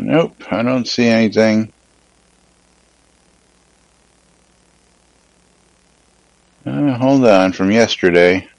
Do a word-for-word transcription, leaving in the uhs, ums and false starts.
Nope, I don't see anything. Uh, hold on, from yesterday.